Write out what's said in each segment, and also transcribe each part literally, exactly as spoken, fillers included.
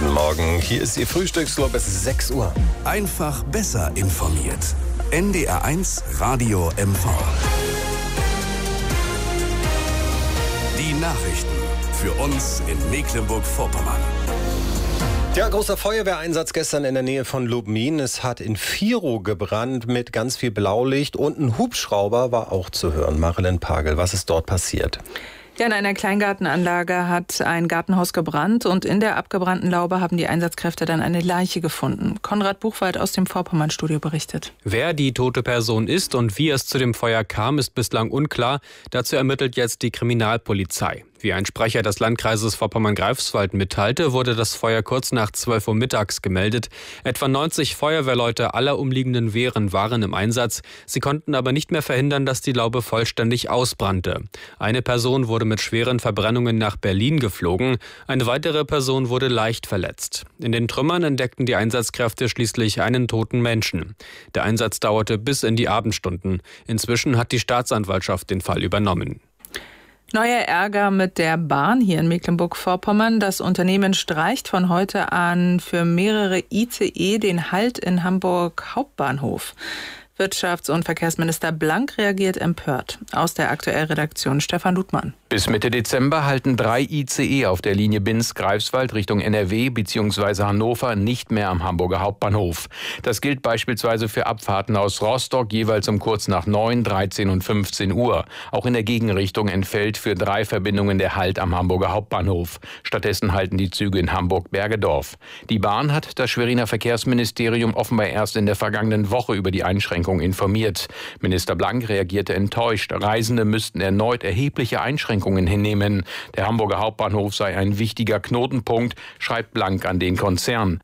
Guten Morgen, hier ist Ihr Frühstücksclub, es ist sechs Uhr. Einfach besser informiert. N D R eins Radio M V. Die Nachrichten für uns in Mecklenburg-Vorpommern. Ja, großer Feuerwehreinsatz gestern in der Nähe von Lubmin. Es hat in Virow gebrannt mit ganz viel Blaulicht und ein Hubschrauber war auch zu hören. Marilyn Pagel, was ist dort passiert? Ja, in einer Kleingartenanlage hat ein Gartenhaus gebrannt und in der abgebrannten Laube haben die Einsatzkräfte dann eine Leiche gefunden. Konrad Buchwald aus dem Vorpommern-Studio berichtet. Wer die tote Person ist und wie es zu dem Feuer kam, ist bislang unklar. Dazu ermittelt jetzt die Kriminalpolizei. Wie ein Sprecher des Landkreises Vorpommern-Greifswald mitteilte, wurde das Feuer kurz nach zwölf Uhr mittags gemeldet. Etwa neunzig Feuerwehrleute aller umliegenden Wehren waren im Einsatz. Sie konnten aber nicht mehr verhindern, dass die Laube vollständig ausbrannte. Eine Person wurde mit schweren Verbrennungen nach Berlin geflogen. Eine weitere Person wurde leicht verletzt. In den Trümmern entdeckten die Einsatzkräfte schließlich einen toten Menschen. Der Einsatz dauerte bis in die Abendstunden. Inzwischen hat die Staatsanwaltschaft den Fall übernommen. Neuer Ärger mit der Bahn hier in Mecklenburg-Vorpommern. Das Unternehmen streicht von heute an für mehrere I C E den Halt in Hamburg Hauptbahnhof. Wirtschafts- und Verkehrsminister Blank reagiert empört. Aus der Aktuell-Redaktion Stefan Ludmann. Bis Mitte Dezember halten drei I C E auf der Linie Binz-Greifswald Richtung N R W bzw. Hannover nicht mehr am Hamburger Hauptbahnhof. Das gilt beispielsweise für Abfahrten aus Rostock jeweils um kurz nach neun, dreizehn und fünfzehn Uhr. Auch in der Gegenrichtung entfällt für drei Verbindungen der Halt am Hamburger Hauptbahnhof. Stattdessen halten die Züge in Hamburg-Bergedorf. Die Bahn hat das Schweriner Verkehrsministerium offenbar erst in der vergangenen Woche über die Einschränkung informiert. Minister Blank reagierte enttäuscht. Reisende müssten erneut erhebliche Einschränkungen hinnehmen. Der Hamburger Hauptbahnhof sei ein wichtiger Knotenpunkt, schreibt Blank an den Konzern.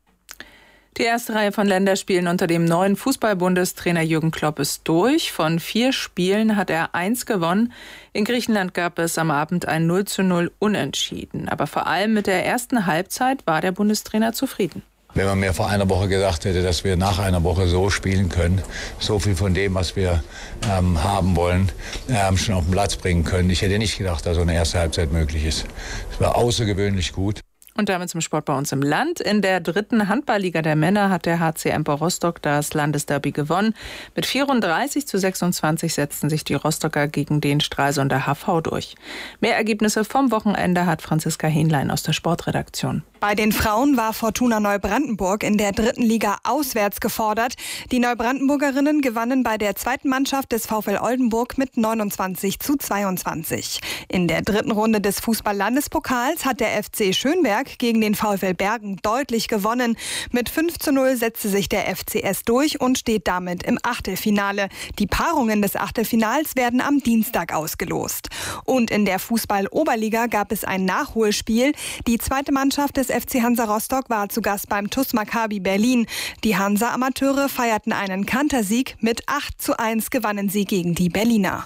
Die erste Reihe von Länderspielen unter dem neuen Fußball-Bundestrainer Jürgen Klopp ist durch. Von vier Spielen hat er eins gewonnen. In Griechenland gab es am Abend ein null zu null Unentschieden. Aber vor allem mit der ersten Halbzeit war der Bundestrainer zufrieden. Wenn man mir vor einer Woche gesagt hätte, dass wir nach einer Woche so spielen können, so viel von dem, was wir ähm, haben wollen, ähm, schon auf den Platz bringen können. Ich hätte nicht gedacht, dass so eine erste Halbzeit möglich ist. Es war außergewöhnlich gut. Und damit zum Sport bei uns im Land. In der dritten Handballliga der Männer hat der H C Empor Rostock das Landesderby gewonnen. Mit vierunddreißig zu sechsundzwanzig setzten sich die Rostocker gegen den Stralsunder H V durch. Mehr Ergebnisse vom Wochenende hat Franziska Hähnlein aus der Sportredaktion. Bei den Frauen war Fortuna Neubrandenburg in der dritten Liga auswärts gefordert. Die Neubrandenburgerinnen gewannen bei der zweiten Mannschaft des VfL Oldenburg mit neunundzwanzig zu zweiundzwanzig. In der dritten Runde des Fußball-Landespokals hat der F C Schönberg gegen den VfL Bergen deutlich gewonnen. Mit fünf zu null setzte sich der F C S durch und steht damit im Achtelfinale. Die Paarungen des Achtelfinals werden am Dienstag ausgelost. Und in der Fußball-Oberliga gab es ein Nachholspiel. Die zweite Mannschaft des F C Hansa Rostock war zu Gast beim TuS Maccabi Berlin. Die Hansa-Amateure feierten einen Kantersieg. Mit acht zu eins gewannen sie gegen die Berliner.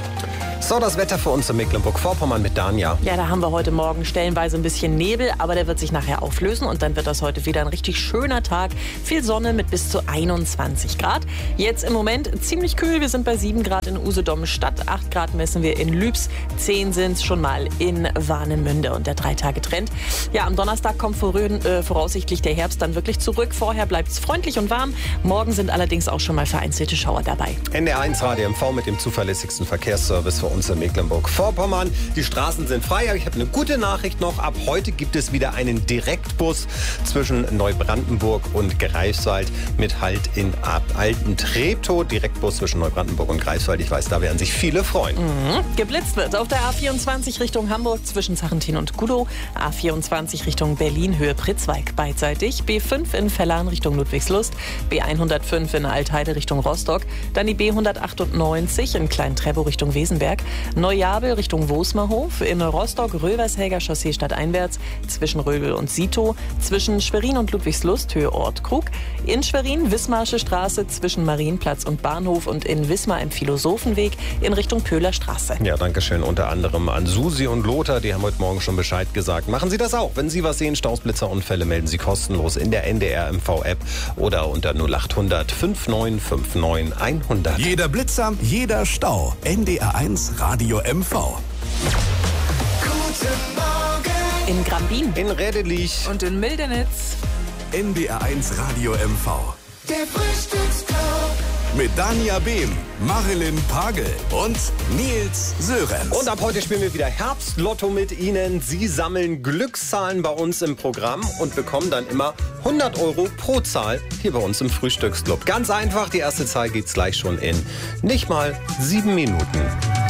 So, das Wetter für uns in Mecklenburg-Vorpommern mit Danja. Ja, da haben wir heute Morgen stellenweise ein bisschen Nebel, aber der wird sich nachher auflösen und dann wird das heute wieder ein richtig schöner Tag. Viel Sonne mit bis zu einundzwanzig Grad. Jetzt im Moment ziemlich kühl. Wir sind bei sieben Grad in Usedom-Stadt, acht Grad messen wir in Lübs, zehn sind es schon mal in Warnemünde und der Drei-Tage-Trend. Ja, am Donnerstag kommt voraussichtlich der Herbst dann wirklich zurück. Vorher bleibt es freundlich und warm. Morgen sind allerdings auch schon mal vereinzelte Schauer dabei. N D R eins Radio M V mit dem zuverlässigsten Verkehrsservice für uns in Mecklenburg-Vorpommern. Die Straßen sind frei, aber ich habe eine gute Nachricht noch. Ab heute gibt es wieder einen Direktbus zwischen Neubrandenburg und Greifswald mit Halt in Alten-Treptow. Direktbus zwischen Neubrandenburg und Greifswald. Ich weiß, da werden sich viele freuen. Mhm. Geblitzt wird auf der A vierundzwanzig Richtung Hamburg zwischen Sarrentin und Kudow. A vierundzwanzig Richtung Berlin, Höhe Pritzweig beidseitig. B fünf in Vellan Richtung Ludwigslust. B hundertfünf in Altheide Richtung Rostock. Dann die B hundertachtundneunzig in Klein-Treptow Richtung Wesenberg. Neujabel Richtung Wosmerhof, in Rostock Rövershäger Chaussee stadteinwärts, zwischen Röbel und Sito, zwischen Schwerin und Ludwigslust Höhe Ortkrug, in Schwerin Wismarsche Straße zwischen Marienplatz und Bahnhof und in Wismar im Philosophenweg in Richtung Pöhler Straße. Ja, danke schön unter anderem an Susi und Lothar, die haben heute Morgen schon Bescheid gesagt. Machen Sie das auch. Wenn Sie was sehen, Staus, Blitzer, Unfälle, melden Sie kostenlos in der N D R M V-App oder unter null acht hundert neunundfünfzig neunundfünfzig hundert. Jeder Blitzer, jeder Stau. N D R eins Radio M V. Guten Morgen In Grambin. In Rädelich. Und in Mildenitz. N D R eins Radio M V. Der Frühstücksclub. Mit Dania Behm, Marilyn Pagel und Nils Sörenz. Und ab heute spielen wir wieder Herbstlotto mit Ihnen. Sie sammeln Glückszahlen bei uns im Programm und bekommen dann immer hundert Euro pro Zahl hier bei uns im Frühstücksclub. Ganz einfach, die erste Zahl geht's gleich schon in nicht mal sieben Minuten.